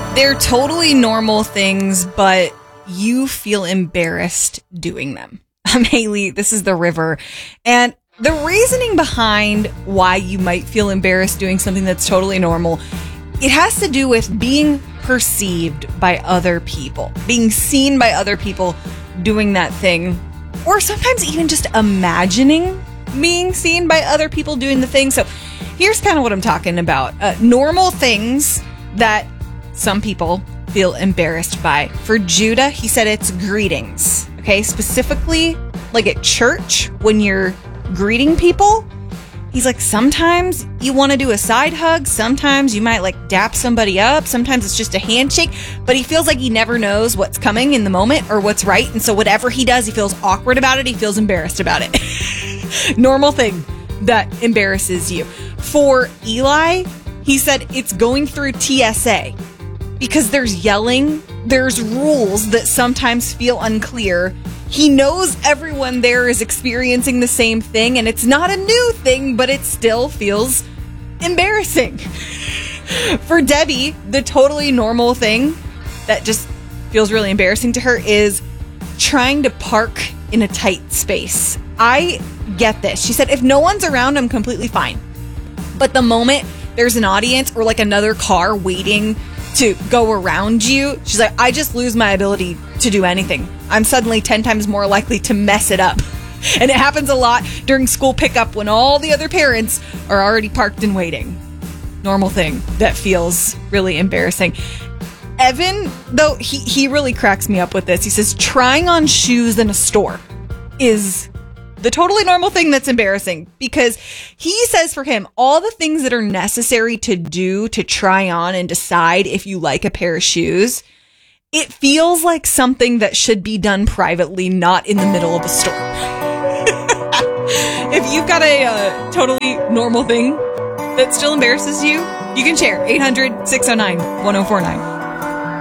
They're totally normal things, but you feel embarrassed doing them. I'm Haley. This is The River. And the reasoning behind why you might feel embarrassed doing something that's totally normal, it has to do with being perceived by other people, being seen by other people doing that thing, or sometimes even just imagining being seen by other people doing the thing. So here's kind of what I'm talking about. Normal things that some people feel embarrassed by. For Judah, he said it's greetings. Okay, specifically like at church when you're greeting people. He's like, sometimes you want to do a side hug. Sometimes you might like dap somebody up. Sometimes it's just a handshake, but he feels like he never knows what's coming in the moment or what's right. And so whatever he does, he feels awkward about it. He feels embarrassed about it. Normal thing that embarrasses you. For Eli, he said it's going through TSA because there's yelling. There's rules that sometimes feel unclear. He knows everyone there is experiencing the same thing, and it's not a new thing, but it still feels embarrassing. For Debbie, the totally normal thing that just feels really embarrassing to her is trying to park in a tight space. I get this. She said, if no one's around, I'm completely fine. But the moment there's an audience or like another car waiting to go around you, she's like, I just lose my ability to do anything. I'm suddenly 10 times more likely to mess it up. And it happens a lot during school pickup when all the other parents are already parked and waiting. Normal thing that feels really embarrassing. Evan, though, he really cracks me up with this. He says trying on shoes in a store is the totally normal thing that's embarrassing, because he says for him, all the things that are necessary to do to try on and decide if you like a pair of shoes, it feels like something that should be done privately, not in the middle of a store. If you've got a totally normal thing that still embarrasses you, you can share 800-609-1049.